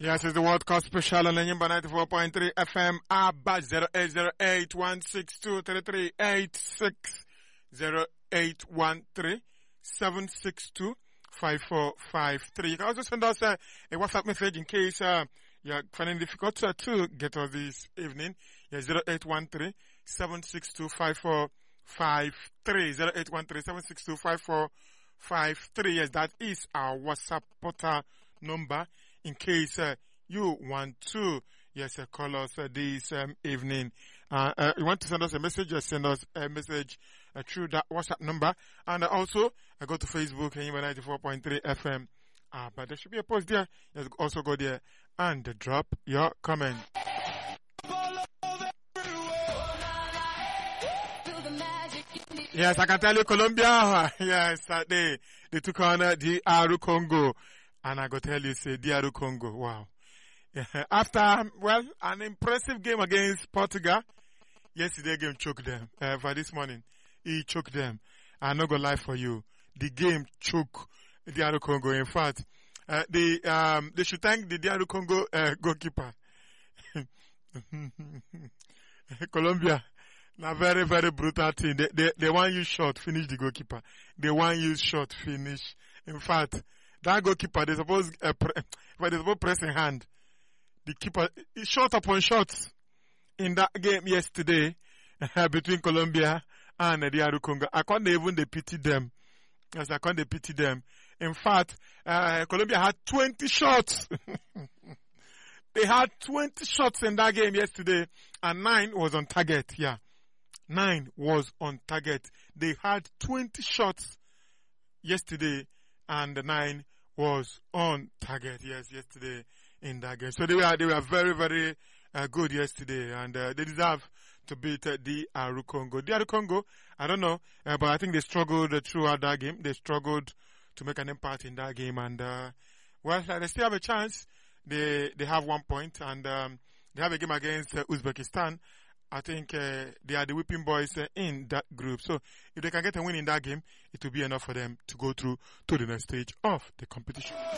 Yes, it's the World Cup special on Nyimba 94.3 FM. Abba 0808-162-3386. 0813-762-5453. You can also send us a WhatsApp message in case you're finding it difficult to get us this evening. Yes, 0813-762-5453. 0813-762-5453. Yes, that is our WhatsApp portal number in case you want to, call us this evening. You want to send us a message, just send us a message through that WhatsApp number. And also, I go to Facebook, and 94.3 FM. But there should be a post there. You also go there and drop your comment. Yes, I can tell you Colombia. Yes, they took on DR Congo. And I go tell you, say, DR Congo, wow. Yeah. After, an impressive game against Portugal, yesterday game choked them. For this morning, he choked them. I'm not gonna lie for you. The game choked DR Congo. In fact, they should thank the DR Congo, goalkeeper. Colombia. Now very, very brutal team. They want you shot, finish the goalkeeper. They want you shot, finish. In fact, that goalkeeper, they suppose pressing hand. The keeper, he shot upon shots in that game yesterday between Colombia and the DR Congo. I can't even pity them. Yes, I can't pity them. In fact, Colombia had 20 shots. They had 20 shots in that game yesterday, and 9 was on target. Yeah, 9 was on target. They had 20 shots yesterday, and the 9 was on target. Yes, yesterday in that game. So they were very, very good yesterday, and they deserve to beat DR Congo. DR Congo, I don't know, but I think they struggled throughout that game. They struggled to make an impact in that game, and they still have a chance. They have 1 point, and they have a game against Uzbekistan. I think they are the whipping boys in that group. So if they can get a win in that game, it will be enough for them to go through to the next stage of the competition.